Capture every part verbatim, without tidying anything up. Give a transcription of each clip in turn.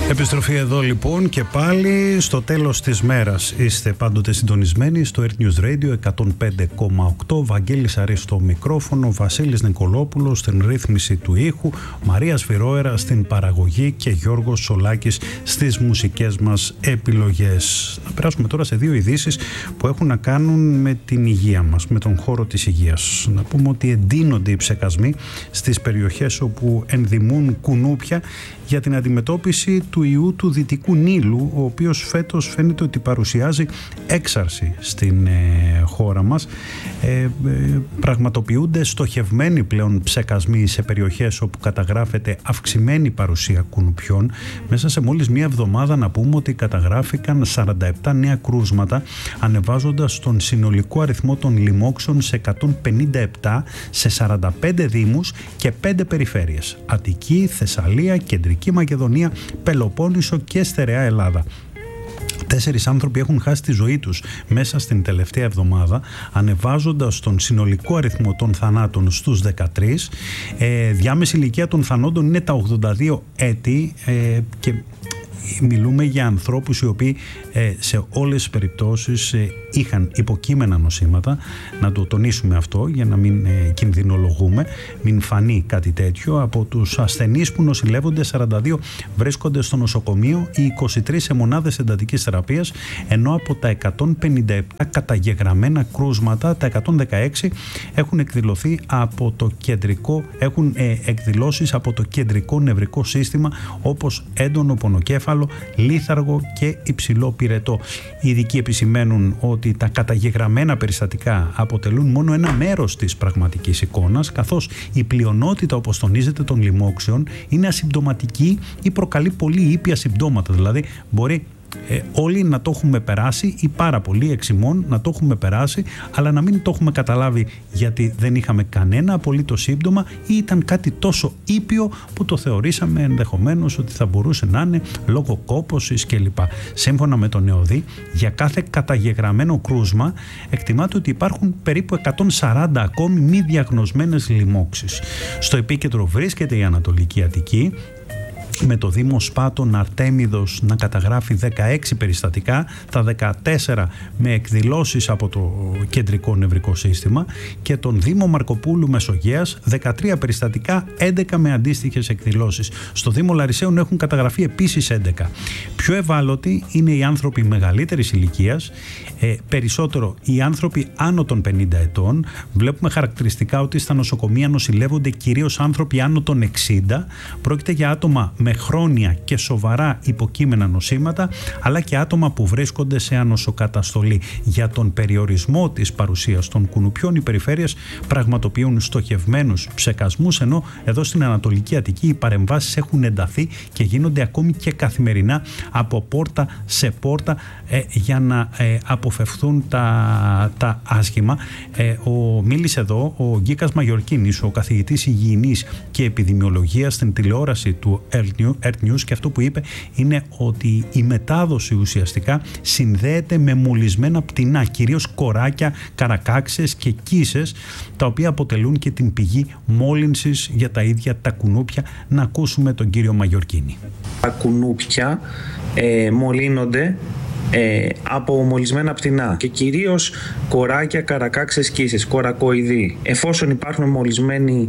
Επιστροφή εδώ λοιπόν και πάλι στο τέλος της μέρας. Είστε πάντοτε συντονισμένοι στο Earth News Radio εκατόν πέντε κόμμα οκτώ. Βαγγέλης Αρής στο μικρόφωνο, Βασίλης Νικολόπουλος στην ρύθμιση του ήχου, Μαρία Σφυρόερα στην παραγωγή και Γιώργος Σολάκης στις μουσικές μας επιλογές. Να περάσουμε τώρα σε δύο ειδήσεις που έχουν να κάνουν με την υγεία μας, με τον χώρο της υγείας. Να πούμε ότι εντείνονται οι ψεκασμοί στις περιοχές όπου ενδυμούν κουνούπια για την αντιμετώπιση του ιού του Δυτικού Νείλου, ο οποίος φέτος φαίνεται ότι παρουσιάζει έξαρση στην ε, χώρα μας. Ε, ε, πραγματοποιούνται στοχευμένοι πλέον ψεκασμοί σε περιοχές όπου καταγράφεται αυξημένη παρουσία κουνουπιών. Μέσα σε μόλις μία εβδομάδα να πούμε ότι καταγράφηκαν σαράντα επτά νέα κρούσματα, ανεβάζοντας τον συνολικό αριθμό των λοιμόξεων σε εκατόν πενήντα επτά σε σαράντα πέντε δήμους και πέντε περιφέρειες: Αττική, Θεσσαλία, Κεντρική Μακεδονία, Πελοπόννησο και Στερεά Ελλάδα. Τέσσερις άνθρωποι έχουν χάσει τη ζωή τους μέσα στην τελευταία εβδομάδα, ανεβάζοντας τον συνολικό αριθμό των θανάτων στους δεκατρείς. Ε, διάμεση ηλικία των θανόντων είναι τα ογδόντα δύο έτη ε, και μιλούμε για ανθρώπους οι οποίοι ε, σε όλες τις περιπτώσεις ε, είχαν υποκείμενα νοσήματα. Να το τονίσουμε αυτό για να μην ε, κινδυνολογούμε, μην φανεί κάτι τέτοιο. Από τους ασθενείς που νοσηλεύονται, σαράντα δύο βρίσκονται στο νοσοκομείο, οι είκοσι τρεις σε μονάδες εντατικής θεραπείας, ενώ από τα εκατόν πενήντα επτά καταγεγραμμένα κρούσματα, τα εκατόν δεκαέξι έχουν εκδηλωθεί από το κεντρικό, έχουν ε, εκδηλώσεις από το κεντρικό νευρικό σύστημα, όπως έντονο πονοκέφαλο, λίθαργο και υψηλό πυρετό. Οι ειδικοί επισημαίνουν ότι τα καταγεγραμμένα περιστατικά αποτελούν μόνο ένα μέρος της πραγματικής εικόνας, καθώς η πλειονότητα, όπως τονίζεται, των λοιμόξεων είναι ασυμπτωματική ή προκαλεί πολύ ήπια συμπτώματα. Δηλαδή μπορεί Ε, όλοι να το έχουμε περάσει ή πάρα πολλοί εξ ημών να το έχουμε περάσει, αλλά να μην το έχουμε καταλάβει γιατί δεν είχαμε κανένα απολύτως σύμπτωμα ή ήταν κάτι τόσο ήπιο που το θεωρήσαμε ενδεχομένως ότι θα μπορούσε να είναι λόγω κόπωσης κλπ. Σύμφωνα με τον ΕΟΔΗ, για κάθε καταγεγραμμένο κρούσμα εκτιμάται ότι υπάρχουν περίπου εκατόν σαράντα ακόμη μη διαγνωσμένες λοιμώξεις. Στο επίκεντρο βρίσκεται η Ανατολική Αττική, με το Δήμο Σπάτων Αρτέμιδος να καταγράφει δεκαέξι περιστατικά, τα δεκατέσσερα με εκδηλώσεις από το κεντρικό νευρικό σύστημα, και τον Δήμο Μαρκοπούλου Μεσογείας δεκατρία περιστατικά, έντεκα με αντίστοιχες εκδηλώσεις. Στο Δήμο Λαρισαίων έχουν καταγραφεί επίσης έντεκα. Πιο ευάλωτοι είναι οι άνθρωποι μεγαλύτερης ηλικίας, ε, περισσότερο οι άνθρωποι άνω των πενήντα ετών. Βλέπουμε χαρακτηριστικά ότι στα νοσοκομεία νοσηλεύονται κυρίως άνθρωποι άνω των εξήντα. Πρόκειται για άτομα με χρόνια και σοβαρά υποκείμενα νοσήματα, αλλά και άτομα που βρίσκονται σε ανοσοκαταστολή. Για τον περιορισμό της παρουσίας των κουνουπιών, οι περιφέρειες πραγματοποιούν στοχευμένους ψεκασμούς, ενώ εδώ στην Ανατολική Αττική οι παρεμβάσεις έχουν ενταθεί και γίνονται ακόμη και καθημερινά από πόρτα σε πόρτα ε, για να ε, αποφευθούν τα, τα άσχημα. Ε, ο, μίλησε εδώ ο Γκίκας Μαγιορκίνης, ο καθηγητής υγιεινής και επιδημιολογίας στην τηλεόραση του Earth News, και αυτό που είπε είναι ότι η μετάδοση ουσιαστικά συνδέεται με μολυσμένα πτηνά, κυρίως κοράκια, καρακάξες και κίσες, τα οποία αποτελούν και την πηγή μόλυνσης για τα ίδια τα κουνούπια. Να ακούσουμε τον κύριο Μαγιορκίνη. Τα κουνούπια ε, μολύνονται Ε, από μολυσμένα πτηνά και κυρίως κοράκια, καρακάξες, κίσες, κορακοειδή. Εφόσον υπάρχουν μολυσμένοι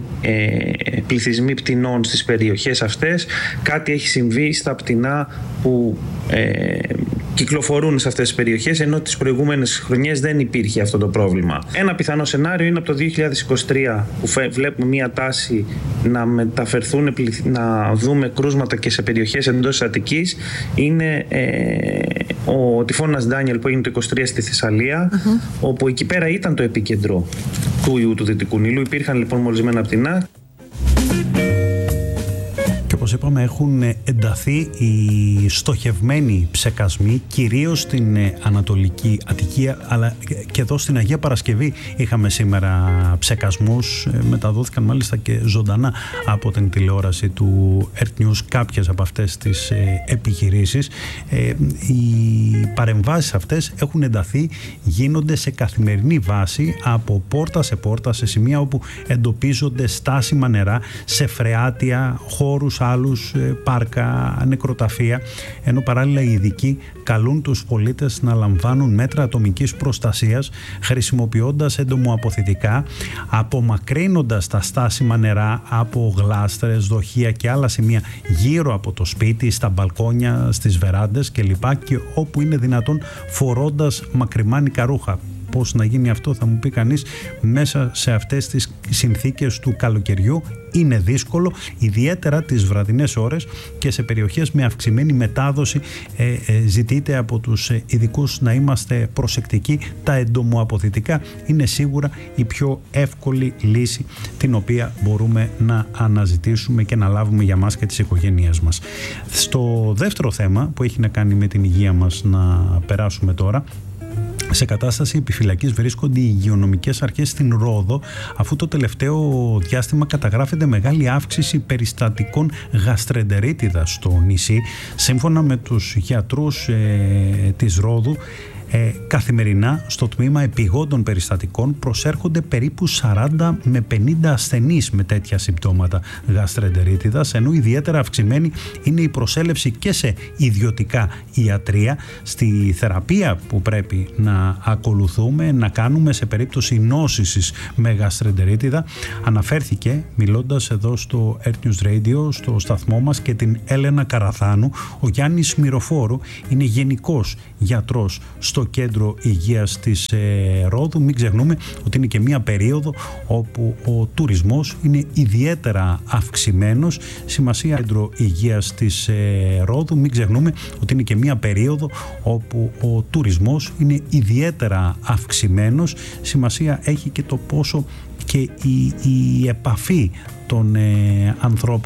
ε, πληθυσμοί πτηνών στις περιοχές αυτές, κάτι έχει συμβεί στα πτηνά που ε, κυκλοφορούν σε αυτές τις περιοχές, ενώ τις προηγούμενες χρονιές δεν υπήρχε αυτό το πρόβλημα. Ένα πιθανό σενάριο είναι από το δύο χιλιάδες είκοσι τρία, που βλέπουμε μία τάση να μεταφερθούν, να δούμε κρούσματα και σε περιοχές εντός της Αττικής. Είναι ε, ο τυφώνας Ντάνιελ που έγινε το είκοσι τρία στη Θεσσαλία, uh-huh. όπου εκεί πέρα ήταν το επίκεντρο του ιού του Δυτικού Νείλου. Υπήρχαν λοιπόν μολυσμένα πτηνά. Όπως είπαμε, έχουν ενταθεί οι στοχευμένοι ψεκασμοί, κυρίως στην Ανατολική Αττική, αλλά και εδώ στην Αγία Παρασκευή είχαμε σήμερα ψεκασμούς. Μεταδόθηκαν μάλιστα και ζωντανά από την τηλεόραση του Earth News κάποιες από αυτές τις επιχειρήσεις. Οι παρεμβάσεις αυτές έχουν ενταθεί, γίνονται σε καθημερινή βάση από πόρτα σε πόρτα, σε σημεία όπου εντοπίζονται στάσιμα νερά, σε φρεάτια, χώρους δασκάλους, πάρκα, νεκροταφεία, ενώ παράλληλα οι ειδικοί καλούν τους πολίτες να λαμβάνουν μέτρα ατομικής προστασίας χρησιμοποιώντας εντομοαποθητικά, απομακρύνοντας τα στάσιμα νερά από γλάστρες, δοχεία και άλλα σημεία γύρω από το σπίτι, στα μπαλκόνια, στις βεράντες κλπ. Και όπου είναι δυνατόν φορώντας μακριμάνικα ρούχα. Πώς να γίνει αυτό, θα μου πει κανείς, μέσα σε αυτές τις συνθήκες του καλοκαιριού είναι δύσκολο, ιδιαίτερα τις βραδινές ώρες και σε περιοχές με αυξημένη μετάδοση. ε, ε, ζητείτε από τους ειδικούς να είμαστε προσεκτικοί. Τα εντομοαποθητικά είναι σίγουρα η πιο εύκολη λύση την οποία μπορούμε να αναζητήσουμε και να λάβουμε για μας και τις οικογένειές μας. Στο δεύτερο θέμα που έχει να κάνει με την υγεία μας να περάσουμε τώρα. Σε κατάσταση επιφυλακής βρίσκονται οι υγειονομικές αρχές στην Ρόδο, αφού το τελευταίο διάστημα καταγράφεται μεγάλη αύξηση περιστατικών γαστρεντερίτιδας στο νησί. Σύμφωνα με τους γιατρούς ε, της Ρόδου, Ε, καθημερινά στο τμήμα επιγόντων περιστατικών προσέρχονται περίπου σαράντα με πενήντα ασθενείς με τέτοια συμπτώματα γαστρεντερίτιδας, ενώ ιδιαίτερα αυξημένη είναι η προσέλευση και σε ιδιωτικά ιατρεία. Στη θεραπεία που πρέπει να ακολουθούμε, να κάνουμε σε περίπτωση νόσησης με γαστρεντερίτιδα, αναφέρθηκε μιλώντας εδώ στο Earth News Radio, στο σταθμό μας, και την Έλενα Καραθάνου. Ο Γιάννης Μυροφόρου είναι γενικός γιατρός στο κέντρο υγείας της ε, Ρόδου. Μην ξεχνούμε ότι είναι και μία περίοδο όπου ο τουρισμός είναι ιδιαίτερα αυξημένος. Σημασία κέντρο υγείας της ε, Ρόδου. Μην ξεχνούμε ότι είναι και μία περίοδο όπου ο τουρισμός είναι ιδιαίτερα αυξημένος. Σημασία έχει και το πόσο και η, η επαφή των ε, ανθρώπων